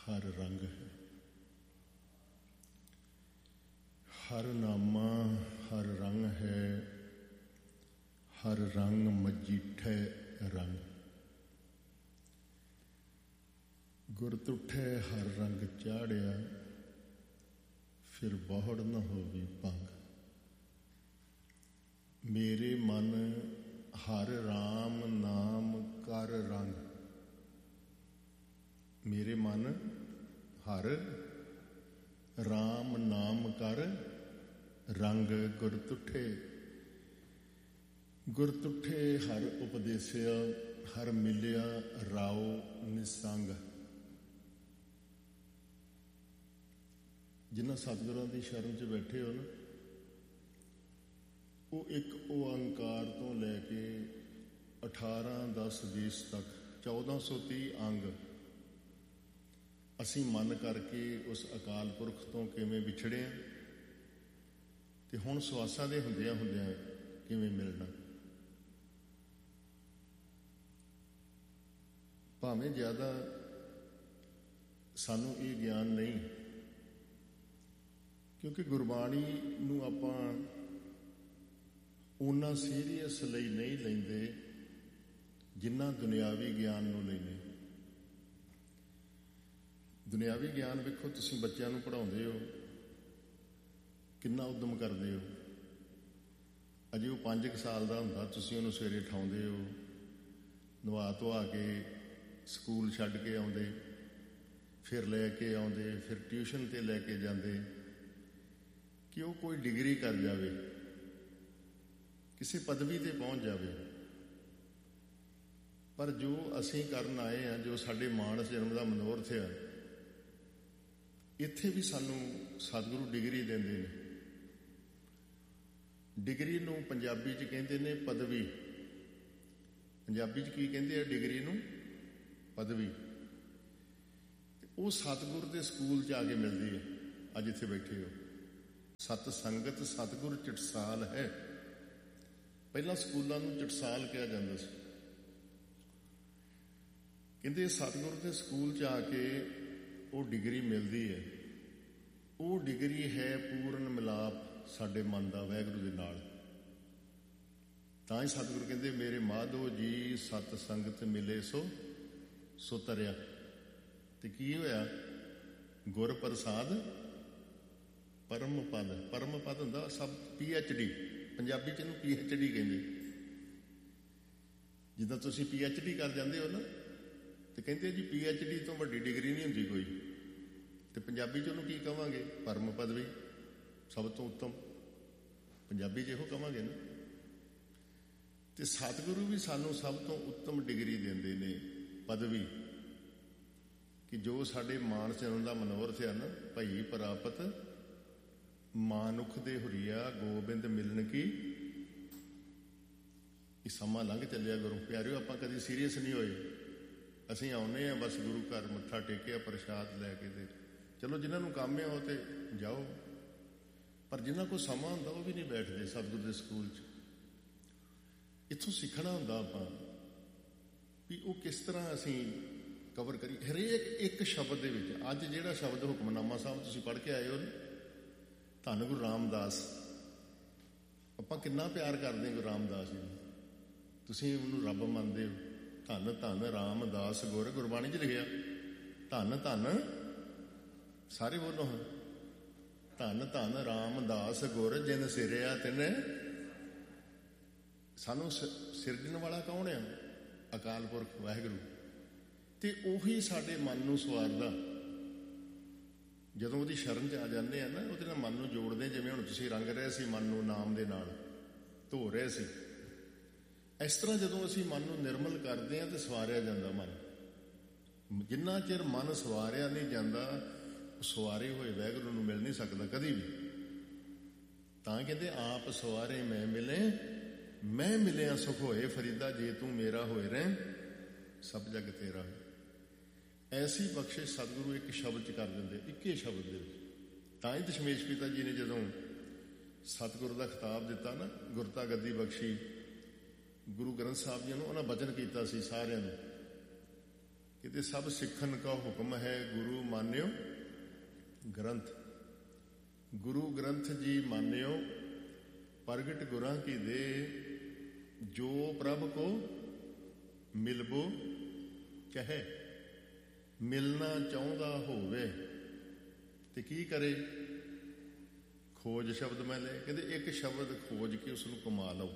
ਹਰ ਰੰਗ ਹੈ। ਹਰ ਨਾਮਾ ਹਰ ਰੰਗ ਹੈ, ਹਰ ਰੰਗ ਮਜੀਠੈ ਰੰਗ। ਗੁਰ ਤੁਠੈ ਹਰ ਰੰਗ ਚਾੜਿਆ, ਫਿਰ ਬਹੁੜ ਨ ਹੋਵੀ ਭੰਗ। ਮੇਰੇ ਮਨ ਹਰ ਰਾਮ ਨਾਮ ਕਰ ਰੰਗ। ਮੇਰੇ ਮਨ ਹਰ ਰਾਮ ਨਾਮ ਕਰ ਰੰਗ। ਗੁਰ ਤੁਠੇ ਗੁਰ ਤੁਠੇ ਹਰ ਉਪਦੇਸਿਆ, ਹਰ ਮਿਲਿਆ ਰਾਉ ਨਿਸੰਗ। ਜਿਨ੍ਹਾਂ ਸਤਿਗੁਰਾਂ ਦੀ ਸ਼ਰਨ 'ਚ ਬੈਠੇ ਹੋ ਨਾ, ਉਹ ਇੱਕ ਓਅੰਕਾਰ ਤੋਂ ਲੈ ਕੇ 18-10-20 ਤੱਕ 1430 ਅੰਗ ਅਸੀਂ ਮਨ ਕਰਕੇ ਉਸ ਅਕਾਲ ਪੁਰਖ ਤੋਂ ਕਿਵੇਂ ਵਿਛੜੇ ਹਾਂ ਤੇ ਹੁਣ ਸਵਾਸਾਂ ਦੇ ਹੁੰਦਿਆਂ ਕਿਵੇਂ ਮਿਲਣਾ। ਭਾਵੇਂ ਜ਼ਿਆਦਾ ਸਾਨੂੰ ਇਹ ਗਿਆਨ ਨਹੀਂ, ਕਿਉਂਕਿ ਗੁਰਬਾਣੀ ਨੂੰ ਆਪਾਂ ਓਨਾ ਸੀਰੀਅਸ ਲਈ ਨਹੀਂ ਲੈਂਦੇ ਜਿੰਨਾ ਦੁਨਿਆਵੀ ਗਿਆਨ ਨੂੰ ਲੈਂਦੇ। ਦੁਨਿਆਵੀ ਗਿਆਨ ਵੇਖੋ, ਤੁਸੀਂ ਬੱਚਿਆਂ ਨੂੰ ਪੜ੍ਹਾਉਂਦੇ ਹੋ, ਕਿੰਨਾ ਉੱਦਮ ਕਰਦੇ ਹੋ। ਅਜੇ ਉਹ 5 ਸਾਲ ਦਾ ਹੁੰਦਾ, ਤੁਸੀਂ ਉਹਨੂੰ ਸਵੇਰੇ ਉਠਾਉਂਦੇ ਹੋ, ਨਵਾ ਧਵਾ ਕੇ ਸਕੂਲ ਛੱਡ ਕੇ ਆਉਂਦੇ, ਫਿਰ ਲੈ ਕੇ ਆਉਂਦੇ, ਫਿਰ ਟਿਊਸ਼ਨ 'ਤੇ ਲੈ ਕੇ ਜਾਂਦੇ ਕਿ ਉਹ ਕੋਈ ਡਿਗਰੀ ਕਰ ਜਾਵੇ, ਕਿਸੇ ਪਦਵੀ 'ਤੇ ਪਹੁੰਚ ਜਾਵੇ। ਪਰ ਜੋ ਅਸੀਂ ਕਰਨ ਆਏ ਹਾਂ, ਜੋ ਸਾਡੇ ਮਾਨਸ ਜਨਮ ਦਾ ਮਨੋਰਥ ਆ, ਇੱਥੇ ਵੀ ਸਾਨੂੰ ਸਤਿਗੁਰੂ ਡਿਗਰੀ ਦਿੰਦੇ ਨੇ। ਡਿਗਰੀ ਨੂੰ ਪੰਜਾਬੀ 'ਚ ਕਹਿੰਦੇ ਨੇ ਪਦਵੀ। ਪੰਜਾਬੀ 'ਚ ਕੀ ਕਹਿੰਦੇ ਆ ਡਿਗਰੀ ਨੂੰ? ਪਦਵੀ। ਉਹ ਸਤਿਗੁਰ ਦੇ ਸਕੂਲ 'ਚ ਆ ਕੇ ਮਿਲਦੀ ਹੈ। ਅੱਜ ਇੱਥੇ ਬੈਠੇ ਹੋ, ਸਤ ਸੰਗਤ ਸਤਿਗੁਰ ਚਟਸਾਲ ਹੈ। ਪਹਿਲਾਂ ਸਕੂਲਾਂ ਨੂੰ ਚਟਸਾਲ ਕਿਹਾ ਜਾਂਦਾ ਸੀ। ਕਹਿੰਦੇ ਸਤਿਗੁਰ ਦੇ ਸਕੂਲ 'ਚ ਆ ਕੇ ਉਹ ਡਿਗਰੀ ਮਿਲਦੀ ਹੈ। ਉਹ ਡਿਗਰੀ ਹੈ ਪੂਰਨ ਮਿਲਾਪ ਸਾਡੇ ਮਨ ਦਾ ਵਾਹਿਗੁਰੂ ਦੇ ਨਾਲ। ਤਾਂ ਹੀ ਸਤਿਗੁਰੂ ਕਹਿੰਦੇ ਮੇਰੇ ਮਾਧੋ ਜੀ ਸਤ ਸੰਗਤ ਮਿਲੇ ਸੋ ਤਰਿਆ। ਤੇ ਕੀ ਹੋਇਆ? ਗੁਰ ਪ੍ਰਸਾਦ ਪਰਮ ਪਦ। ਪਰਮ ਪਦ ਹੁੰਦਾ ਸਭ PhD, ਪੰਜਾਬੀ 'ਚ ਇਹਨੂੰ PhD ਕਹਿੰਦੇ। ਜਿੱਦਾਂ ਤੁਸੀਂ PhD ਕਰ ਜਾਂਦੇ ਹੋ ਨਾ, ਤੇ ਕਹਿੰਦੇ ਜੀ PhD ਤੋਂ ਵੱਡੀ ਡਿਗਰੀ ਨਹੀਂ ਹੁੰਦੀ ਕੋਈ। ਤੇ ਪੰਜਾਬੀ 'ਚ ਉਹਨੂੰ ਕੀ ਕਵਾਂਗੇ? ਪਰਮ ਪਦਵੀ, ਸਭ ਤੋਂ ਉੱਤਮ। ਪੰਜਾਬੀ 'ਚ ਇਹੋ ਕਵਾਂਗੇ ਨਾ। ਤੇ ਸਤਿਗੁਰੂ ਵੀ ਸਾਨੂੰ ਸਭ ਤੋਂ ਉੱਤਮ ਡਿਗਰੀ ਦਿੰਦੇ ਨੇ, ਪਦਵੀ, ਕਿ ਜੋ ਸਾਡੇ ਮਾਨਸ ਜਨਮ ਦਾ ਮਨੋਰਥ ਆ ਨਾ, ਭਈ ਪ੍ਰਾਪਤ ਮਾਨੁਖ ਦੇ ਹੁਰੀਆ ਗੋਬਿੰਦ ਮਿਲਣ ਕੀ। ਇਹ ਸਮਾਂ ਲੰਘ ਚੱਲਿਆ ਗੁਰੂ ਪਿਆਰਿਓ, ਆਪਾਂ ਕਦੀ ਸੀਰੀਅਸ ਨਹੀਂ ਹੋਏ। ਅਸੀਂ ਆਉਂਦੇ ਹਾਂ ਬਸ ਗੁਰੂ ਘਰ, ਮੱਥਾ ਟੇਕਿਆ, ਪ੍ਰਸ਼ਾਦ ਲੈ ਕੇ, ਤੇ ਚਲੋ ਜਿਹਨਾਂ ਨੂੰ ਕੰਮ ਹੈ ਉਹ ਤੇ ਜਾਓ। ਪਰ ਜਿਹਨਾਂ ਕੋਲ ਸਮਾਂ ਹੁੰਦਾ ਉਹ ਵੀ ਨਹੀਂ ਬੈਠਦੇ ਸਤਿਗੁਰ ਦੇ ਸਕੂਲ 'ਚ। ਇੱਥੋਂ ਸਿੱਖਣਾ ਹੁੰਦਾ ਆਪਾਂ ਵੀ ਉਹ ਕਿਸ ਤਰ੍ਹਾਂ ਅਸੀਂ ਕਵਰ ਕਰੀ ਹਰੇਕ ਇੱਕ ਸ਼ਬਦ ਦੇ ਵਿੱਚ। ਅੱਜ ਜਿਹੜਾ ਸ਼ਬਦ ਹੁਕਮਨਾਮਾ ਸਾਹਿਬ ਤੁਸੀਂ ਪੜ੍ਹ ਕੇ ਆਏ ਹੋ, ਧੰਨ ਗੁਰੂ ਰਾਮਦਾਸ, ਆਪਾਂ ਕਿੰਨਾ ਪਿਆਰ ਕਰਦੇ ਹਾਂ ਗੁਰੂ ਰਾਮਦਾਸ ਜੀ ਨੂੰ। ਤੁਸੀਂ ਉਹਨੂੰ ਰੱਬ ਮੰਨਦੇ ਹੋ। ਧੰਨ ਧੰਨ ਰਾਮਦਾਸ ਗੁਰ, ਗੁਰਬਾਣੀ 'ਚ ਲਿਖਿਆ। ਧੰਨ ਧੰਨ, ਸਾਰੇ ਬੋਲੋ ਹਾਂ, ਧੰਨ ਧੰਨ ਰਾਮਦਾਸ ਗੁਰ ਜਿਨ ਸਿਰਿਆ ਤਿਨ। ਸਾਨੂੰ ਸਿਰਜਣ ਵਾਲਾ ਕੌਣ ਆ? ਅਕਾਲ ਪੁਰਖ ਵਾਹਿਗੁਰੂ। ਤੇ ਉਹੀ ਸਾਡੇ ਮਨ ਨੂੰ ਸਵਾਰਦਾ। ਜਦੋਂ ਉਹਦੀ ਸ਼ਰਨ 'ਚ ਆ ਜਾਂਦੇ ਆ ਨਾ, ਉਹਦੇ ਨਾਲ ਮਨ ਨੂੰ ਜੋੜਦੇ। ਜਿਵੇਂ ਹੁਣ ਤੁਸੀਂ ਰੰਗ ਰਹੇ ਸੀ ਮਨ ਨੂੰ, ਨਾਮ ਦੇ ਨਾਲ ਧੋ ਰਹੇ ਸੀ, ਇਸ ਤਰ੍ਹਾਂ ਜਦੋਂ ਅਸੀਂ ਮਨ ਨੂੰ ਨਿਰਮਲ ਕਰਦੇ ਹਾਂ ਤੇ ਸਵਾਰਿਆ ਜਾਂਦਾ ਮਨ। ਜਿੰਨਾ ਚਿਰ ਮਨ ਸਵਾਰਿਆ ਨਹੀਂ ਜਾਂਦਾ, ਸਵਾਰੇ ਹੋਏ ਵਾਹਿਗੁਰੂ ਨੂੰ ਮਿਲ ਨਹੀਂ ਸਕਦਾ ਕਦੀ ਵੀ। ਤਾਂ ਕਹਿੰਦੇ ਆਪ ਸਵਾਰੇ ਮੈਂ ਮਿਲੇ, ਮੈਂ ਮਿਲਿਆ ਸੁਖ ਹੋਏ ਫਰੀਦਾ, ਜੇ ਤੂੰ ਮੇਰਾ ਹੋਏ ਰਹਿ ਸਭ ਜਗ ਤੇਰਾ। ਐਸੀ ਬਖਸ਼ਿਸ਼ ਸਤਿਗੁਰੂ ਇੱਕ ਸ਼ਬਦ 'ਚ ਕਰ ਦਿੰਦੇ, ਇੱਕੇ ਸ਼ਬਦ ਦੇ ਵਿੱਚ। ਤਾਂ ਹੀ ਦਸ਼ਮੇਸ਼ ਪਿਤਾ ਜੀ ਨੇ ਜਦੋਂ ਸਤਿਗੁਰੂ ਦਾ ਖਿਤਾਬ ਦਿੱਤਾ ਨਾ, ਗੁਰਤਾ ਗੱਦੀ ਬਖਸ਼ੀ ਗੁਰੂ ਗ੍ਰੰਥ ਸਾਹਿਬ ਜੀ ਨੂੰ, ਉਹਨਾਂ ਬਚਨ ਕੀਤਾ ਸੀ ਸਾਰਿਆਂ ਨੂੰ ਕਿਤੇ ਸਭ ਸਿੱਖਣ ਕਾ ਹੁਕਮ ਹੈ ਗੁਰੂ ਮਾਨਿਓ ਗ੍ਰੰਥ। ਗੁਰੂ ਗ੍ਰੰਥ ਜੀ ਮਾਨਿਓ ਪ੍ਰਗਟ ਗੁਰਾਂ ਕੀ ਦੇ, ਜੋ ਪ੍ਰਭ ਕੋ ਮਿਲਬੋ ਕਹੇ। ਮਿਲਣਾ ਚਾਹੁੰਦਾ ਹੋਵੇ ਤੇ ਕੀ ਕਰੇ? ਖੋਜ ਸ਼ਬਦ ਮੈਂ ਲੈ। ਕਹਿੰਦੇ ਇੱਕ ਸ਼ਬਦ ਖੋਜ ਕੇ ਉਸ ਨੂੰ ਕਮਾ ਲਓ।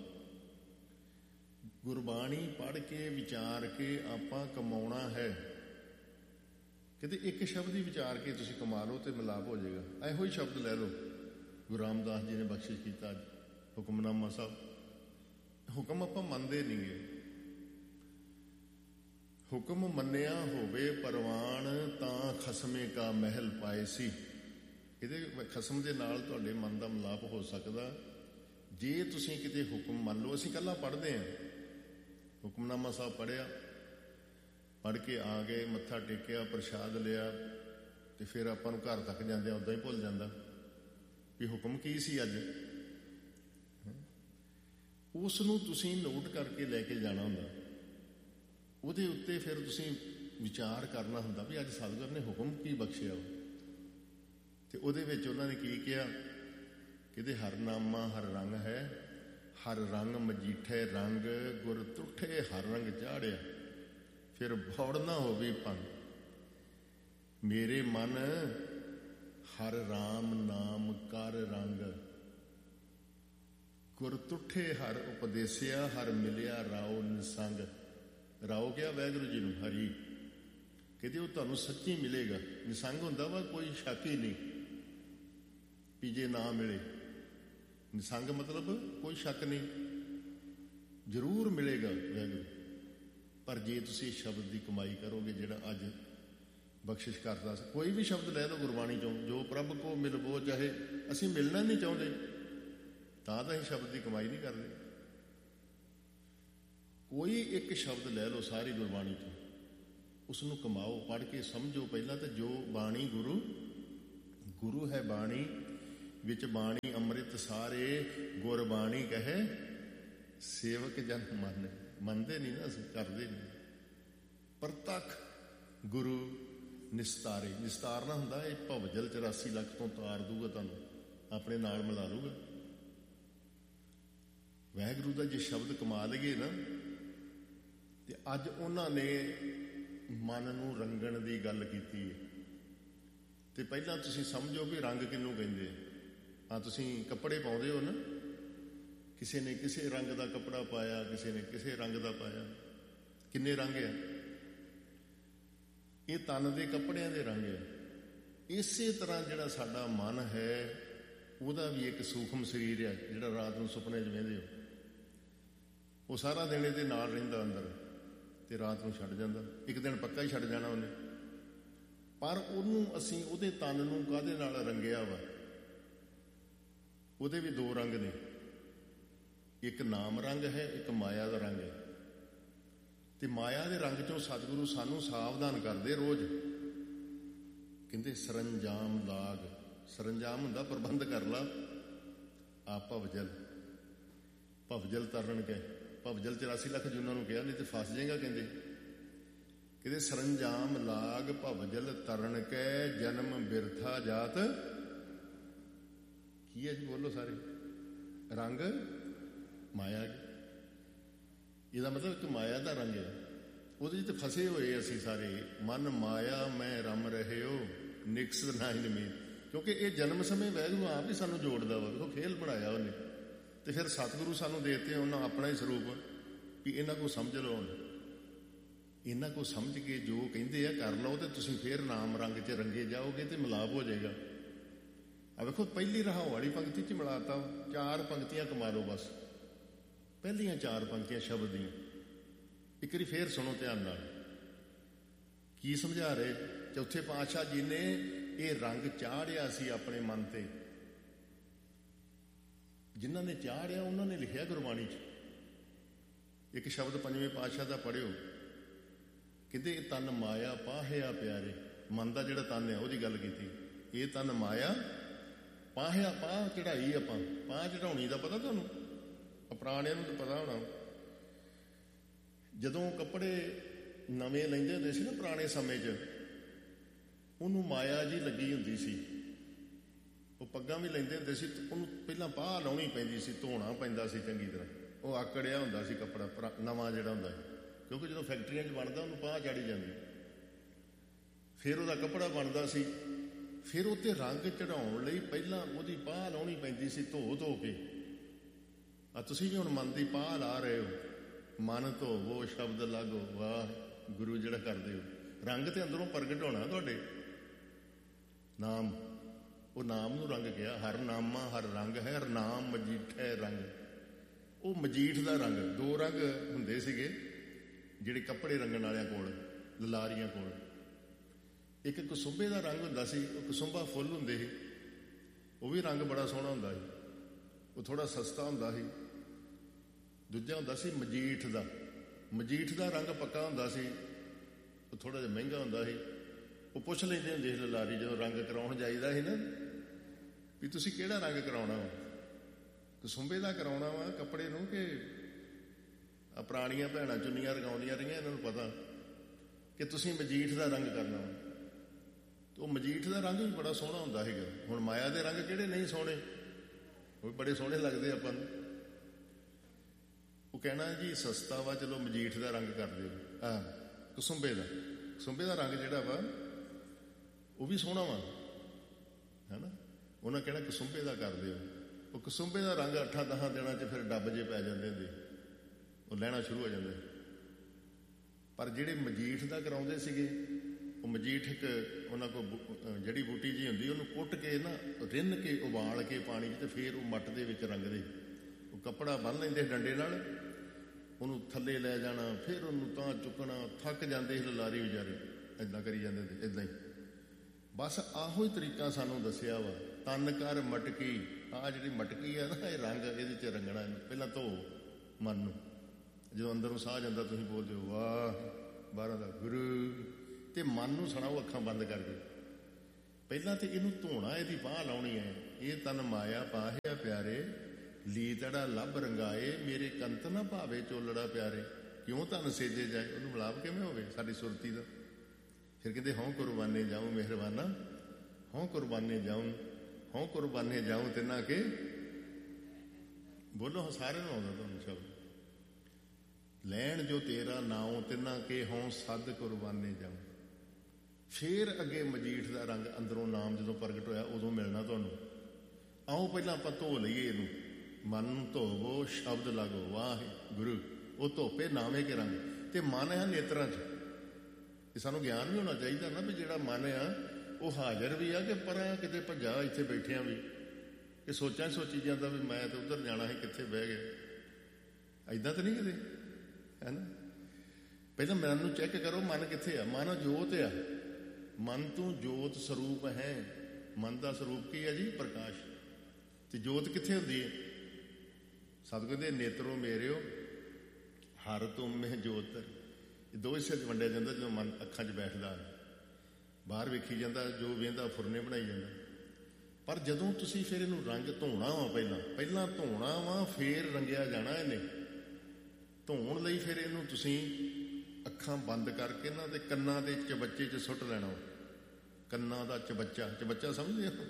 ਗੁਰਬਾਣੀ ਪੜ੍ਹ ਕੇ ਵਿਚਾਰ ਕੇ ਆਪਾਂ ਕਮਾਉਣਾ ਹੈ। ਕਹਿੰਦੇ ਇੱਕ ਸ਼ਬਦ ਹੀ ਵਿਚਾਰ ਕੇ ਤੁਸੀਂ ਕਮਾ ਲਓ ਤੇ ਮਿਲਾਪ ਹੋ ਜਾਏਗਾ। ਇਹੋ ਹੀ ਸ਼ਬਦ ਲੈ ਲਓ। ਗੁਰੂ ਰਾਮਦਾਸ ਜੀ ਨੇ ਬਖਸ਼ਿਸ਼ ਕੀਤਾ ਅੱਜ ਹੁਕਮਨਾਮਾ ਸਾਹਿਬ। ਹੁਕਮ ਆਪਾਂ ਮੰਨਦੇ ਨਹੀਂ ਗੇ। ਹੁਕਮ ਮੰਨਿਆ ਹੋਵੇ ਪਰਵਾਨ, ਤਾਂ ਖਸਮੇ ਕਾ ਮਹਿਲ ਪਾਏ ਸੀ। ਇਹਦੇ ਖਸਮ ਦੇ ਨਾਲ ਤੁਹਾਡੇ ਮਨ ਦਾ ਮਿਲਾਪ ਹੋ ਸਕਦਾ ਜੇ ਤੁਸੀਂ ਕਿਤੇ ਹੁਕਮ ਮੰਨ ਲਓ। ਅਸੀਂ ਇਕੱਲਾ ਪੜ੍ਹਦੇ ਹਾਂ, ਹੁਕਮਨਾਮਾ ਸਾਹਿਬ ਪੜ੍ਹਿਆ, ਪੜ੍ਹ ਕੇ ਆ ਗਏ, ਮੱਥਾ ਟੇਕਿਆ, ਪ੍ਰਸ਼ਾਦ ਲਿਆ, ਤੇ ਫਿਰ ਆਪਾਂ ਨੂੰ ਘਰ ਤੱਕ ਜਾਂਦਿਆਂ ਉੱਦਾਂ ਹੀ ਭੁੱਲ ਜਾਂਦਾ ਵੀ ਹੁਕਮ ਕੀ ਸੀ ਅੱਜ। ਉਸ ਨੂੰ ਤੁਸੀਂ ਨੋਟ ਕਰਕੇ ਲੈ ਕੇ ਜਾਣਾ ਹੁੰਦਾ। ਉਹਦੇ ਉੱਤੇ ਫਿਰ ਤੁਸੀਂ ਵਿਚਾਰ ਕਰਨਾ ਹੁੰਦਾ ਵੀ ਅੱਜ ਸਤਿਗੁਰ ਨੇ ਹੁਕਮ ਕੀ ਬਖਸ਼ਿਆ। ਤੇ ਉਹਦੇ ਵਿੱਚ ਉਹਨਾਂ ਨੇ ਕੀ ਕਿਹਾ? ਕਹਿੰਦੇ ਹਰ ਨਾਮਾ ਹਰ ਰੰਗ ਹੈ, ਹਰ ਰੰਗ ਮਜੀਠੇ ਰੰਗ, ਗੁਰ ਤੁਠੇ ਹਰ ਰੰਗ ਚਾੜਿਆ। ਫਿਰ ਭੌੜ ਨਾ ਹੋਵੇ ਭੰਗ, ਮੇਰੇ ਮਨ ਹਰ ਰਾਮ ਨਾਮ ਕਰ ਰੰਗ। ਗੁਰ ਤੁਠੇ ਹਰ ਉਪਦੇਸਿਆ, ਹਰ ਮਿਲਿਆ ਰਾਓ ਨਿਸੰਗ। ਰਾਓ ਕਿਹਾ ਵਾਹਿਗੁਰੂ ਜੀ ਨੂੰ, ਹਰੀ। ਕਹਿੰਦੇ ਉਹ ਤੁਹਾਨੂੰ ਸੱਚੀ ਮਿਲੇਗਾ। ਨਿਸੰਗ ਹੁੰਦਾ ਵਾ ਕੋਈ ਸ਼ੱਕ ਹੀ ਨਹੀਂ ਵੀ ਜੇ ਨਾ ਮਿਲੇ। ਨਿਸੰਗ ਮਤਲਬ ਕੋਈ ਸ਼ੱਕ ਨਹੀਂ, ਜ਼ਰੂਰ ਮਿਲੇਗਾ ਵਾਹਿਗੁਰੂ। ਪਰ ਜੇ ਤੁਸੀਂ ਸ਼ਬਦ ਦੀ ਕਮਾਈ ਕਰੋਗੇ ਜਿਹੜਾ ਅੱਜ ਬਖਸ਼ਿਸ਼ ਕਰਦਾ। ਕੋਈ ਵੀ ਸ਼ਬਦ ਲੈ ਲਓ ਗੁਰਬਾਣੀ ਚੋਂ, ਜੋ ਪ੍ਰਭ ਕੋ ਮਿਲਬੋ ਚਾਹੇ। ਅਸੀਂ ਮਿਲਣਾ ਨਹੀਂ ਚਾਹੁੰਦੇ ਤਾਂ ਅਸੀਂ ਸ਼ਬਦ ਦੀ ਕਮਾਈ ਨਹੀਂ ਕਰਦੇ। ਕੋਈ ਇੱਕ ਸ਼ਬਦ ਲੈ ਲਓ ਸਾਰੀ ਗੁਰਬਾਣੀ ਤੋਂ, ਉਸ ਨੂੰ ਕਮਾਓ, ਪੜ੍ਹ ਕੇ ਸਮਝੋ ਪਹਿਲਾਂ। ਤਾਂ ਜੋ ਬਾਣੀ ਗੁਰੂ ਹੈ ਬਾਣੀ, ਵਿੱਚ ਬਾਣੀ ਅੰਮ੍ਰਿਤ ਸਾਰੇ, ਗੁਰਬਾਣੀ ਕਹੇ ਸੇਵਕ ਜਨ ਮੰਨ। ਮੰਨਦੇ ਨਹੀਂ ਨਾ ਅਸੀਂ, ਕਰਦੇ ਨਹੀਂ। ਪ੍ਰਤੱਖ ਗੁਰੂ ਨਿਸਤਾਰੇ। ਨਿਸਤਾਰਨਾ ਹੁੰਦਾ ਇਹ ਭਵਜਲ 84 ਲੱਖ ਤੋਂ ਤਾਰ ਦੂਗਾ, ਤੁਹਾਨੂੰ ਆਪਣੇ ਨਾਲ ਮਿਲਾ ਲੂਗਾ। ਵਾਹਿਗੁਰੂ ਦਾ ਜੇ ਸ਼ਬਦ ਕਮਾ ਲਈਏ ਨਾ, ਤੇ ਅੱਜ ਉਹਨਾਂ ਨੇ ਮਨ ਨੂੰ ਰੰਗਣ ਦੀ ਗੱਲ ਕੀਤੀ ਹੈ। ਤੇ ਪਹਿਲਾਂ ਤੁਸੀਂ ਸਮਝੋ ਵੀ ਰੰਗ ਕਿਹਨੂੰ ਕਹਿੰਦੇ ਆ। ਤੁਸੀਂ ਕੱਪੜੇ ਪਾਉਂਦੇ ਹੋ ਨਾ, ਕਿਸੇ ਨੇ ਕਿਸੇ ਰੰਗ ਦਾ ਕੱਪੜਾ ਪਾਇਆ, ਕਿਸੇ ਨੇ ਕਿਸੇ ਰੰਗ ਦਾ ਪਾਇਆ। ਕਿੰਨੇ ਰੰਗ ਆ? ਇਹ ਤਨ ਦੇ ਕੱਪੜਿਆਂ ਦੇ ਰੰਗ ਆ। ਇਸੇ ਤਰ੍ਹਾਂ ਜਿਹੜਾ ਸਾਡਾ ਮਨ ਹੈ, ਉਹਦਾ ਵੀ ਇੱਕ ਸੂਖਮ ਸਰੀਰ ਆ ਜਿਹੜਾ ਰਾਤ ਨੂੰ ਸੁਪਨੇ 'ਚ ਵਹਿੰਦੇ ਹੋ। ਉਹ ਸਾਰਾ ਦਿਨ ਇਹਦੇ ਨਾਲ ਰਹਿੰਦਾ ਅੰਦਰ, ਤੇ ਰਾਤ ਨੂੰ ਛੱਡ ਜਾਂਦਾ। ਇੱਕ ਦਿਨ ਪੱਕਾ ਹੀ ਛੱਡ ਜਾਣਾ ਉਹਨੇ। ਪਰ ਉਹਨੂੰ ਅਸੀਂ, ਉਹਦੇ ਤਨ ਨੂੰ ਕਾਹਦੇ ਨਾਲ ਰੰਗਿਆ ਵਾ? ਉਹਦੇ ਵੀ ਦੋ ਰੰਗ ਨੇ, ਇੱਕ ਨਾਮ ਰੰਗ ਹੈ, ਇੱਕ ਮਾਇਆ ਦਾ ਰੰਗ ਹੈ। ਤੇ ਮਾਇਆ ਦੇ ਰੰਗ ਚੋਂ ਸਤਿਗੁਰੂ ਸਾਨੂੰ ਸਾਵਧਾਨ ਕਰਦੇ ਰੋਜ਼। ਕਹਿੰਦੇ ਸਰੰਜਾਮ ਲਾਗ। ਸਰੰਜਾਮ ਹੁੰਦਾ ਪ੍ਰਬੰਧ ਕਰ ਲਾ। ਆ ਭਵਜਲ, ਭਵਜਲ ਤਰਨ ਕੇ। ਭਵਜਲ 84 ਲੱਖ ਜੂਨਾਂ ਨੂੰ ਕਿਹਾ, ਨਹੀਂ ਤੇ ਫਸ ਜਾਏਗਾ। ਕਹਿੰਦੇ ਸਰੰਜਾਮ ਲਾਗ ਭਵਜਲ ਤਰਨ ਕੈ, ਜਨਮ ਬਿਰਥਾ ਜਾਤ। ਕੀ ਹੈ ਜੀ? ਬੋਲੋ ਸਾਰੇ। ਰੰਗ ਮਾਇਆ। ਇਹਦਾ ਮਤਲਬ ਇੱਕ ਮਾਇਆ ਦਾ ਰੰਗ ਹੈ, ਉਹਦੇ 'ਚ ਫਸੇ ਹੋਏ ਅਸੀਂ ਸਾਰੇ। ਮਨ ਮਾਇਆ ਮੈਂ ਰਮ ਰਹੇ ਹੋ, ਨਿਕਸ ਨਾਹੀਂ ਮੀਤ। ਕਿਉਂਕਿ ਇਹ ਜਨਮ ਸਮੇਂ ਵਾਹਿਗੁਰੂ ਆਪ ਹੀ ਸਾਨੂੰ ਜੋੜਦਾ ਵਾ। ਵੇਖੋ ਖੇਲ ਬਣਾਇਆ ਉਹਨੇ। ਤੇ ਫਿਰ ਸਤਿਗੁਰੂ ਸਾਨੂੰ ਦੇਤੇ ਉਹਨਾਂ ਆਪਣਾ ਹੀ ਸਰੂਪ ਵੀ ਇਹਨਾਂ ਕੋਲ ਸਮਝ ਲਓ। ਇਹਨਾਂ ਕੋਲ ਸਮਝ ਕੇ ਜੋ ਕਹਿੰਦੇ ਆ ਕਰ ਲਓ, ਤੇ ਤੁਸੀਂ ਫਿਰ ਨਾਮ ਰੰਗ 'ਚ ਰੰਗੇ ਜਾਓਗੇ ਤੇ ਮਿਲਾਪ ਹੋ ਜਾਏਗਾ। ਆ ਵੇਖੋ ਪਹਿਲੀ ਰਹਾਉ ਵਾਲੀ ਪੰਕਤੀ 'ਚ ਮਿਲਾਤਾ। 4 ਪੰਕਤੀਆਂ ਕਮਾ ਲਓ ਬਸ, ਪਹਿਲੀਆਂ 4 ਪੰਕਤੀਆਂ ਸ਼ਬਦ ਦੀਆਂ। ਇੱਕ ਵਾਰੀ ਫੇਰ ਸੁਣੋ ਧਿਆਨ ਨਾਲ ਕੀ ਸਮਝਾ ਰਹੇ। ਚੌਥੇ ਪਾਤਸ਼ਾਹ ਜੀ ਨੇ ਇਹ ਰੰਗ ਚਾੜਿਆ ਸੀ ਆਪਣੇ ਮਨ ਤੇ। ਜਿਨ੍ਹਾਂ ਨੇ ਚਾੜਿਆ ਉਹਨਾਂ ਨੇ ਲਿਖਿਆ ਗੁਰਬਾਣੀ 'ਚ। ਇੱਕ ਸ਼ਬਦ ਪੰਜਵੇਂ ਪਾਤਸ਼ਾਹ ਦਾ ਪੜ੍ਹਿਓ। ਕਹਿੰਦੇ ਇਹ ਤਨ ਮਾਇਆ ਪਾਹਿਆ ਪਿਆਰੇ। ਮਨ ਦਾ ਜਿਹੜਾ ਤਨ ਹੈ ਉਹਦੀ ਗੱਲ ਕੀਤੀ। ਇਹ ਤਨ ਮਾਇਆ ਪਾਹਿਆ। ਪਾਹ ਚੜਾਈ ਆਪਾਂ, ਪਾਹ ਚੜਾਉਣੀ ਦਾ ਪਤਾ ਤੁਹਾਨੂੰ? ਪੁਰਾਣਿਆਂ ਨੂੰ ਤਾਂ ਪਤਾ ਹੋਣਾ। ਜਦੋਂ ਕੱਪੜੇ ਨਵੇਂ ਲੈਂਦੇ ਹੁੰਦੇ ਸੀ ਨਾ ਪੁਰਾਣੇ ਸਮੇਂ 'ਚ, ਉਹਨੂੰ ਮਾਇਆ ਜੀ ਲੱਗੀ ਹੁੰਦੀ ਸੀ। ਉਹ ਪੱਗਾਂ ਵੀ ਲੈਂਦੇ ਹੁੰਦੇ ਸੀ, ਉਹਨੂੰ ਪਹਿਲਾਂ ਪਾਹ ਲਾਉਣੀ ਪੈਂਦੀ ਸੀ, ਧੋਣਾ ਪੈਂਦਾ ਸੀ ਚੰਗੀ ਤਰ੍ਹਾਂ। ਉਹ ਆਕੜਿਆ ਹੁੰਦਾ ਸੀ ਕੱਪੜਾ ਨਵਾਂ ਜਿਹੜਾ ਹੁੰਦਾ ਸੀ, ਕਿਉਂਕਿ ਜਦੋਂ ਫੈਕਟਰੀਆਂ 'ਚ ਬਣਦਾ ਉਹਨੂੰ ਪਾਹ ਚਾੜੀ ਜਾਂਦੀ। ਫਿਰ ਉਹਦਾ ਕੱਪੜਾ ਬਣਦਾ ਸੀ, ਫਿਰ ਉੱਤੇ ਰੰਗ ਚੜਾਉਣ ਲਈ ਪਹਿਲਾਂ ਉਹਦੀ ਪਾਹ ਲਾਉਣੀ ਪੈਂਦੀ ਸੀ ਧੋ ਕੇ। ਤੁਸੀਂ ਵੀ ਹੁਣ ਮਨ ਦੀ ਪਾਹ ਲਾ ਰਹੇ ਹੋ, ਮਨ ਧੋਵੋ ਸ਼ਬਦ ਲਾਗੋ ਵਾਹ ਗੁਰੂ ਜਿਹੜਾ ਕਰਦੇ ਹੋ। ਰੰਗ ਤੇ ਅੰਦਰੋਂ ਪ੍ਰਗਟ ਹੋਣਾ ਤੁਹਾਡੇ, ਨਾਮ, ਉਹ ਨਾਮ ਨੂੰ ਰੰਗ ਕਿਹਾ। ਹਰ ਨਾਮਾ ਹਰ ਰੰਗ ਹੈ, ਹਰ ਨਾਮ ਮਜੀਠੈ ਰੰਗ। ਉਹ ਮਜੀਠ ਦਾ ਰੰਗ, ਦੋ ਰੰਗ ਹੁੰਦੇ ਸੀਗੇ ਜਿਹੜੇ ਕੱਪੜੇ ਰੰਗਣ ਵਾਲਿਆਂ ਕੋਲ, ਲਲਾਰੀਆਂ ਕੋਲ। ਇੱਕ ਕਸੁੰਭੇ ਦਾ ਰੰਗ ਹੁੰਦਾ ਸੀ, ਉਹ ਕਸੁੰਭਾ ਫੁੱਲ ਹੁੰਦੇ ਸੀ, ਉਹ ਵੀ ਰੰਗ ਬੜਾ ਸੋਹਣਾ ਹੁੰਦਾ ਸੀ, ਉਹ ਥੋੜਾ ਸਸਤਾ ਹੁੰਦਾ ਸੀ। ਦੂਜਾ ਹੁੰਦਾ ਸੀ ਮਜੀਠ ਦਾ, ਮਜੀਠ ਦਾ ਰੰਗ ਪੱਕਾ ਹੁੰਦਾ ਸੀ, ਉਹ ਥੋੜਾ ਜਿਹਾ ਮਹਿੰਗਾ ਹੁੰਦਾ ਸੀ। ਉਹ ਪੁੱਛ ਲੈਂਦੇ ਹੁੰਦੇ ਸੀ ਲਲਾਰੀ ਜਦੋਂ ਰੰਗ ਕਰਾਉਣ ਜਾਈਦਾ ਸੀ ਨਾ, ਵੀ ਤੁਸੀਂ ਕਿਹੜਾ ਰੰਗ ਕਰਾਉਣਾ ਵਾ, ਕਸੁੰਭੇ ਦਾ ਕਰਾਉਣਾ ਵਾ ਕੱਪੜੇ ਨੂੰ ਕਿ ਆ ਪੁਰਾਣੀਆਂ ਭੈਣਾਂ ਚੁੰਨੀਆਂ ਰੰਗਾਉਂਦੀਆਂ ਰਹੀਆਂ, ਇਹਨਾਂ ਨੂੰ ਪਤਾ ਕਿ ਤੁਸੀਂ ਮਜੀਠ ਦਾ ਰੰਗ ਕਰਨਾ ਵਾ। ਉਹ ਮਜੀਠ ਦਾ ਰੰਗ ਵੀ ਬੜਾ ਸੋਹਣਾ ਹੁੰਦਾ ਸੀਗਾ। ਹੁਣ ਮਾਇਆ ਦੇ ਰੰਗ ਕਿਹੜੇ ਨਹੀਂ ਸੋਹਣੇ, ਉਹ ਵੀ ਬੜੇ ਸੋਹਣੇ ਲੱਗਦੇ ਆਪਾਂ ਨੂੰ। ਉਹ ਕਹਿਣਾ ਜੀ ਸਸਤਾ ਵਾ, ਚਲੋ ਮਜੀਠ ਦਾ ਰੰਗ ਕਰ ਦਿਓ। ਕਸੁੰਭੇ ਦਾ, ਕਸੁੰਭੇ ਦਾ ਰੰਗ ਜਿਹੜਾ ਵਾ ਉਹ ਵੀ ਸੋਹਣਾ ਵਾ, ਹੈ ਨਾ। ਉਹਨਾਂ ਕਹਿਣਾ ਕਸੁੰਭੇ ਦਾ ਕਰ ਦਿਓ। ਉਹ ਕਸੁੰਭੇ ਦਾ ਰੰਗ 8-10 ਦਿਨਾਂ 'ਚ ਫਿਰ ਡੱਬ ਜੇ ਪੈ ਜਾਂਦੇ ਹੁੰਦੇ, ਉਹ ਲੈਣਾ ਸ਼ੁਰੂ ਹੋ ਜਾਂਦੇ। ਪਰ ਜਿਹੜੇ ਮਜੀਠ ਦਾ ਕਰਾਉਂਦੇ ਸੀਗੇ, ਉਹ ਮਜੀਠ ਇੱਕ ਉਹਨਾਂ ਕੋਲ ਜੜੀ ਬੂਟੀ ਜੀ ਹੁੰਦੀ, ਉਹਨੂੰ ਕੁੱਟ ਕੇ ਨਾ ਰਿੰਨ ਕੇ ਉਬਾਲ ਕੇ ਪਾਣੀ 'ਚ, ਤੇ ਫਿਰ ਉਹ ਮੱਟ ਦੇ ਵਿੱਚ ਰੰਗਦੇ। ਉਹ ਕੱਪੜਾ ਬੰਨ੍ਹ ਲੈਂਦੇ ਡੰਡੇ ਨਾਲ, ਉਹਨੂੰ ਥੱਲੇ ਲੈ ਜਾਣਾ, ਫਿਰ ਉਹਨੂੰ ਤਾਂ ਚੁੱਕਣਾ। ਥੱਕ ਜਾਂਦੇ ਸੀ ਲਲਾਰੀ ਵਿਚਾਰੇ, ਇੱਦਾਂ ਕਰੀ ਜਾਂਦੇ ਤੇ ਇੱਦਾਂ ਹੀ। ਬਸ ਆਹੋ ਹੀ ਤਰੀਕਾ ਸਾਨੂੰ ਦੱਸਿਆ ਵਾ। ਤਨ ਕਰ ਮਟਕੀ, ਆਹ ਜਿਹੜੀ ਮਟਕੀ ਆ ਨਾ, ਇਹ ਰੰਗ ਇਹਦੇ 'ਚ ਰੰਗਣਾ। ਪਹਿਲਾਂ ਧੋ ਮਨ ਨੂੰ, ਜਦੋਂ ਅੰਦਰੋਂ ਸਾਹ ਜਾਂਦਾ ਤੁਸੀਂ ਬੋਲਦੇ ਹੋ ਵਾਹ ਬਾਹਰਾਂ ਦਾ ਗੁਰੂ, ਤੇ ਮਨ ਨੂੰ ਸੁਣਾਓ ਅੱਖਾਂ ਬੰਦ ਕਰਕੇ। ਪਹਿਲਾਂ ਤੇ ਇਹਨੂੰ ਧੋਣਾ, ਇਹਦੀ ਬਾਹ ਲਾਉਣੀ ਹੈ। ਇਹ ਤਨ ਮਾਇਆ ਪਾਹਿਆ ਪਿਆਰੇ, ਲੀਤੜਾ ਲੱਭ ਰੰਗਾਏ, ਮੇਰੇ ਕੰਤ ਨਾ ਭਾਵੇ ਚੋਲੜਾ ਪਿਆਰੇ, ਕਿਉਂ ਧਨ ਸੇਜੇ ਜਾਏ। ਉਹਨੂੰ ਮਿਲਾਪ ਕਿਵੇਂ ਹੋਵੇ ਸਾਡੀ ਸੁਰਤੀ ਦਾ। ਫਿਰ ਕਹਿੰਦੇ ਹਉ ਕੁਰਬਾਨੇ ਜਾਊ ਮਿਹਰਬਾਨਾ, ਹਉ ਕੁਰਬਾਨੇ ਜਾਊ, ਹਉ ਕੁਰਬਾਨੇ ਜਾਊ ਤਿੰਨਾ ਕੇ। ਬੋਲੋ ਸਾਰਿਆਂ ਨੂੰ ਆਉਂਦਾ ਤੁਹਾਨੂੰ ਸ਼ਬਦ। ਲੈਣ ਜੋ ਤੇਰਾ ਨਾਉ ਤਿੰਨਾ ਕੇ, ਹਉ ਸੱਦ ਕੁਰਬਾਨੇ ਜਾਊ। ਫੇਰ ਅੱਗੇ ਮਜੀਠ ਦਾ ਰੰਗ ਅੰਦਰੋਂ ਨਾਮ ਜਦੋਂ ਪ੍ਰਗਟ ਹੋਇਆ ਉਦੋਂ ਮਿਲਣਾ ਤੁਹਾਨੂੰ। ਆਓ ਪਹਿਲਾਂ ਆਪਾਂ ਧੋ ਲਈਏ ਇਹਨੂੰ। ਮਨ ਨੂੰ ਧੋਵੋ ਸ਼ਬਦ ਲਾਗੋ ਵਾਹਿਗੁਰੂ, ਉਹ ਧੋਪੇ ਨਾਵੇਂ ਕੇ ਰੰਗ। ਤੇ ਮਨ ਹੈ ਨੇਤਰਾਂ 'ਚ। ਇਹ ਸਾਨੂੰ ਗਿਆਨ ਵੀ ਹੋਣਾ ਚਾਹੀਦਾ ਨਾ, ਵੀ ਜਿਹੜਾ ਮਨ ਆ ਉਹ ਹਾਜ਼ਰ ਵੀ ਆ ਕਿ ਪਰਾਂ ਕਿਤੇ ਭੱਜਾ ਇੱਥੇ ਬੈਠਿਆਂ ਵੀ, ਇਹ ਸੋਚੀ ਜਾਂਦਾ ਵੀ ਮੈਂ ਤਾਂ ਉੱਧਰ ਜਾਣਾ ਸੀ, ਕਿੱਥੇ ਬਹਿ ਗਿਆ। ਏਦਾਂ ਤਾਂ ਨਹੀਂ ਕਿਤੇ, ਹੈ ਨਾ। ਪਹਿਲਾਂ ਮਨ ਨੂੰ ਚੈੱਕ ਕਰੋ, ਮਨ ਕਿੱਥੇ ਆ। ਮਨ ਜੋਤ ਆ, ਮਨ ਤੋਂ ਜੋਤ ਸਰੂਪ ਹੈ। ਮਨ ਦਾ ਸਰੂਪ ਕੀ ਹੈ ਜੀ? ਪ੍ਰਕਾਸ਼। ਤੇ ਜੋਤ ਕਿੱਥੇ ਹੁੰਦੀ ਹੈ? ਸਤਿਗੁਰ ਦੇ ਨੇਤਰੋਂ ਮੇਰਿਓ ਹਰ ਤੁਮ ਮਹਿ ਜੋਤ। ਇਹ ਦੋ ਹਿੱਸੇ 'ਚ ਵੰਡਿਆ ਜਾਂਦਾ। ਜਦੋਂ ਮਨ ਅੱਖਾਂ 'ਚ ਬੈਠਦਾ, ਬਾਹਰ ਵੇਖੀ ਜਾਂਦਾ, ਜੋ ਵੇਂਦਾ ਫੁਰਨੇ ਬਣਾਈ ਜਾਂਦਾ। ਪਰ ਜਦੋਂ ਤੁਸੀਂ ਫਿਰ ਇਹਨੂੰ ਰੰਗ ਧੋਣਾ ਵਾ, ਪਹਿਲਾਂ ਧੋਣਾ ਵਾ, ਫੇਰ ਰੰਗਿਆ ਜਾਣਾ ਇਹਨੇ। ਧੋਣ ਲਈ ਫਿਰ ਇਹਨੂੰ ਤੁਸੀਂ ਅੱਖਾਂ ਬੰਦ ਕਰਕੇ ਨਾ ਤੇ ਕੰਨਾਂ ਦੇ ਚਬੱਚੇ 'ਚ ਸੁੱਟ ਲੈਣਾ। ਕੰਨਾਂ ਦਾ ਚਬੱਚਾ ਸਮਝਦੇ ਹੋ,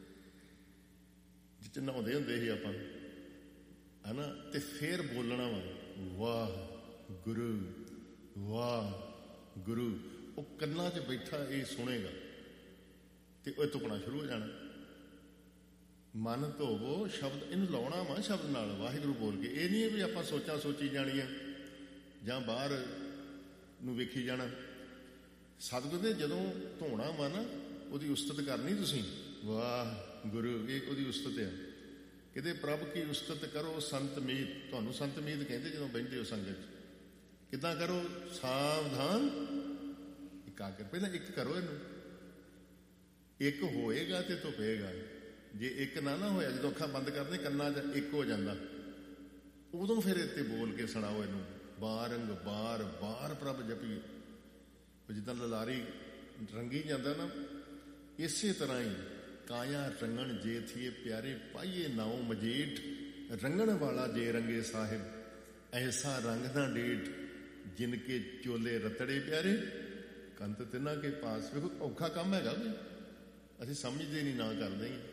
ਜਿੱਚ ਨਹਾਉਂਦੇ ਹੁੰਦੇ ਸੀ ਆਪਾਂ, ਹੈ ਨਾ। ਤੇ ਫੇਰ ਬੋਲਣਾ ਵਾ ਵਾਹ ਗੁਰੂ, ਵਾਹ ਗੁਰੂ। ਉਹ ਕੰਨਾਂ 'ਚ ਬੈਠਾ ਇਹ ਸੁਣੇਗਾ ਤੇ ਉਹ ਤੁਕਣਾ ਸ਼ੁਰੂ ਹੋ ਜਾਣਾ। ਮਨ ਧੋਵੋ ਸ਼ਬਦ, ਇਹਨੂੰ ਲਾਉਣਾ ਵਾ ਸ਼ਬਦ ਨਾਲ, ਵਾਹਿਗੁਰੂ ਬੋਲ ਕੇ। ਇਹ ਨਹੀਂ ਵੀ ਆਪਾਂ ਸੋਚੀ ਜਾਣੀਆਂ ਜਾਂ ਬਾਹਰ ਨੂੰ ਵੇਖੀ ਜਾਣਾ। ਸਤਿਗੁਰ ਦੇ ਜਦੋਂ ਧੋਣਾ ਵਾ ਨਾ, ਉਹਦੀ ਉਸਤਤ ਕਰਨੀ ਤੁਸੀਂ, ਵਾਹ ਗੁਰੂ, ਇਹ ਉਹਦੀ ਉਸਤਤ ਆ। ਕਿਤੇ ਪ੍ਰਭ ਕੀ ਉਸਤਤ ਕਰੋ ਸੰਤ ਮੀਤ। ਤੁਹਾਨੂੰ ਸੰਤ ਮੀਤ ਕਹਿੰਦੇ ਜਦੋਂ ਬਹਿੰਦੇ ਹੋ ਸੰਗਤ 'ਚ। ਕਿੱਦਾਂ ਕਰੋ? ਸਾਵਧਾਨ ਇਕਾਗਰ। ਪਹਿਲਾਂ ਇੱਕ ਕਰੋ ਇਹਨੂੰ, ਇੱਕ ਹੋਏਗਾ ਤੇ ਧੁਪੇਗਾ। ਜੇ ਇੱਕ ਨਾ ਹੋਇਆ, ਜਦੋਂ ਅੱਖਾਂ ਬੰਦ ਕਰਦੇ ਕੰਨਾਂ 'ਚ ਇੱਕ ਹੋ ਜਾਂਦਾ, ਉਦੋਂ ਫਿਰ ਇੱਥੇ ਬੋਲ ਕੇ ਸੁਣਾਓ ਇਹਨੂੰ। ਬਾਰੰਗ ਬਾਰ ਪ੍ਰਭ ਜਪੀਏ। ਜਿੱਦਾਂ ਲਲਾਰੀ ਰੰਗੀ ਜਾਂਦਾ ਨਾ, ਇਸੇ ਤਰ੍ਹਾਂ ਹੀ ਕਾਇਆ ਰੰਗਣ ਜੇ ਥੀਏ ਪਿਆਰੇ, ਪਾਈਏ ਨਾਉ ਮਜੀਠ। ਰੰਗਣ ਵਾਲਾ ਜੇ ਰੰਗੇ ਸਾਹਿਬ, ਐਸਾ ਰੰਗ ਨਾ ਡੇਠ। ਜਿਨ ਕੇ ਚੋਲੇ ਰਤੜੇ ਪਿਆਰੇ ਕੰਤ ਤਿੰਨਾਂ ਕੇ ਪਾਸ। ਵੇਖੋ ਔਖਾ ਕੰਮ ਹੈਗਾ ਕੋਈ, ਅਸੀਂ ਸਮਝਦੇ ਨਹੀਂ, ਨਾ ਕਰਦੇ ਹੀ।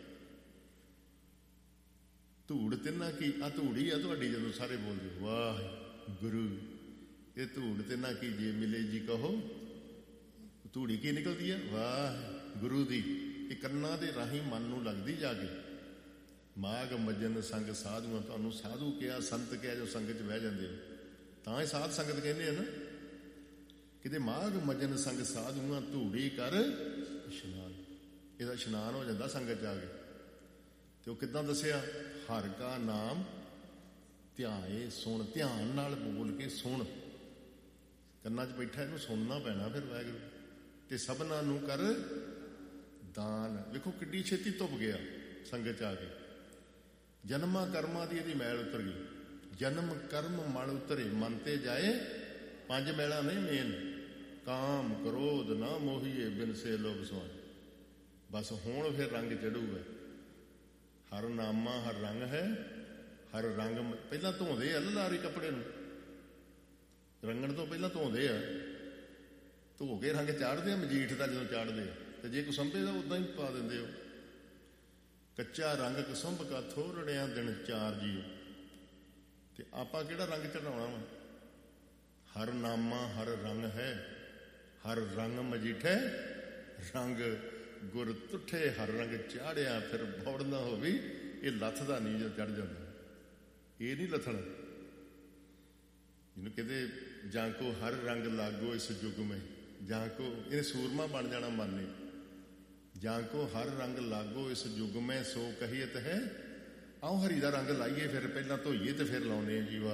ਧੂੜ ਤਿੰਨਾਂ ਕੀ, ਆ ਧੂੜੀ ਆ ਤੁਹਾਡੀ, ਜਦੋਂ ਸਾਰੇ ਬੋਲਦੇ ਵਾਹ ਗੁਰੂ, ਇਹ ਧੂੜ ਤਿੰਨਾਂ ਕੀ ਜੇ ਮਿਲੇ ਜੀ ਕਹੋ। ਧੂੜੀ ਕੀ ਨਿਕਲਦੀ ਆ? ਵਾਹ ਗੁਰੂ ਦੀ। ਇਹ ਕੰਨਾਂ ਦੇ ਰਾਹੀਂ ਮਨ ਨੂੰ ਲੱਗਦੀ ਜਾ ਕੇ। ਮਾਘ ਮੱਜਨ ਸੰਗ ਸਾਧੂਆਂ, ਤੁਹਾਨੂੰ ਸਾਧੂ ਕਿਹਾ, ਸੰਤ ਕਿਹਾ, ਜੋ ਸੰਗਤ 'ਚ ਬਹਿ ਜਾਂਦੇ ਹੋ ਤਾਂ ਇਹ ਸਾਧ ਸੰਗਤ ਕਹਿੰਦੇ ਆ ਨਾ। ਕਿਤੇ ਮਾਘ ਮੱਜਨ ਸੰਗ ਸਾਧੂਆਂ ਧੂੜੀ ਕਰ ਇਸ਼ਨਾਨ, ਇਹਦਾ ਇਸ਼ਨਾਨ ਹੋ ਜਾਂਦਾ ਸੰਗਤ 'ਚ ਆ ਕੇ। ਤੇ ਉਹ ਕਿੱਦਾਂ ਦੱਸਿਆ? ਹਰ ਕਾ ਨਾਮ ਧਿਆਏ ਸੁਣ, ਧਿਆਨ ਨਾਲ ਬੋਲ ਕੇ ਸੁਣ। ਕੰਨਾਂ 'ਚ ਬੈਠਾ, ਇਹਨੂੰ ਸੁਣਨਾ ਪੈਣਾ ਫਿਰ ਵਾਹਿਗੁਰੂ। ਤੇ ਸਭਨਾਂ ਨੂੰ ਕਰ ਦਾਨ। ਵੇਖੋ ਕਿੱਡੀ ਛੇਤੀ ਧੁੱਪ ਗਿਆ ਸੰਗਤ 'ਚ ਆ ਕੇ। ਜਨਮਾਂ ਕਰਮਾਂ ਦੀ ਇਹਦੀ ਮੈਲ ਉਤਰ ਗਈ। ਜਨਮ ਕਰਮ ਮਲ ਉਤਰੇ, ਮਨ ਤੇ ਜਾਏ। 5 ਮੈਲਾਂ ਨਹੀਂ ਮੇਨ, ਕਾਮ ਕ੍ਰੋਧ ਨਾ ਮੋਹੀਏ, ਬਿਨ ਸੇ ਲੋਭ ਸੋਏ। ਬਸ ਹੁਣ ਫਿਰ ਰੰਗ ਚੜੂਗਾ। ਹਰ ਨਾਮਾ ਹਰ ਰੰਗ ਹੈ, ਹਰ ਰੰਗ। ਪਹਿਲਾਂ ਧੋਂਦੇ ਆ ਲਾਰੇ ਕੱਪੜੇ ਨੂੰ, ਰੰਗਣ ਤੋਂ ਪਹਿਲਾਂ ਧੋਂਦੇ ਆ, ਧੋ ਕੇ ਰੰਗ ਚਾੜਦੇ ਆ ਮਜੀਠ ਦਾ ਜਦੋਂ ਚਾੜਦੇ ਆ। ਤੇ ਜੇ ਕੁਸੰਬੇ ਦਾ ਉਦਾਂ ਹੀ ਪਾ ਦਿੰਦੇ ਹੋ। ਕੱਚਾ ਰੰਗ ਕੁਸੰਭ ਕਾ ਥੋੜੜਿਆਂ ਦਿਨ 4 ਜੀਓ। ਤੇ ਆਪਾਂ ਕਿਹੜਾ ਰੰਗ ਚੜਾਉਣਾ ਵਾ? ਹਰ ਨਾਮਾ ਹਰ ਰੰਗ ਹੈ, ਹਰ ਰੰਗ ਮਜੀਠੇ ਰੰਗ ਗੁਰ ਤੁੱਠੇ। ਹਰ ਰੰਗ ਚਾੜਿਆ ਫਿਰ ਬੌੜ ਨਾ ਹੋਵੇ। ਇਹ ਲੱਥਦਾ ਨਹੀਂ, ਜੋ ਚੜ ਜਾਂਦਾ ਇਹ ਨਹੀਂ ਲੱਥਣਾ। ਜਿਹਨੂੰ ਕਹਿੰਦੇ ਜਾਂ ਕੋ ਹਰ ਰੰਗ ਲਾਗੋ ਇਸ ਯੁੱਗ ਮੇਂ, ਜਾਂ ਕੋ ਇਹ ਸੂਰਮਾ ਬਣ ਜਾਣਾ ਮਨ ਨੇ। ਜਾਂ ਕੋ ਹਰ ਰੰਗ ਲਾਗੋ ਇਸ ਯੁੱਗ ਮੈਂ, ਸੋ ਕਹੀਅਤ ਹੈ। ਆਓ ਹਰੀ ਦਾ ਰੰਗ ਲਾਈਏ, ਫਿਰ ਪਹਿਲਾਂ ਧੋਈਏ ਤੇ ਫਿਰ ਲਾਉਨੇ ਆ ਜੀ।